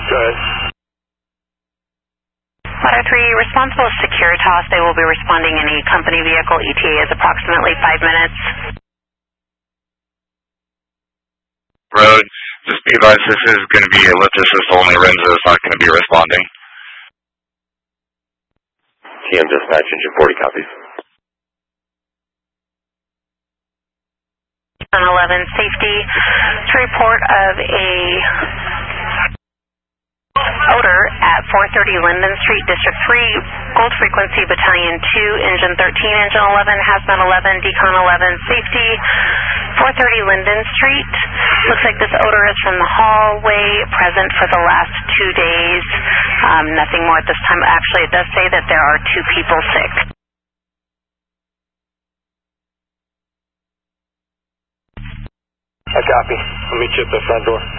Go ahead. Ladder 3, responsible Securitas. They will be responding in a company vehicle. ETA is approximately 5 minutes. Road, just be advised this is going to be a lift assist only. Renzo is not going to be responding. TM dispatch, engine 40 copies. 11 safety. To report of a odor at 430 Linden Street, District 3, Gold Frequency, Battalion 2, Engine 13, Engine 11, Hazmat 11, Decon 11, Safety, 430 Linden Street. Looks like this odor is from the hallway, present for the last 2 days. Nothing more at this time. Actually, it does say that there are 2 people sick. I copy. I'll meet you at the front door.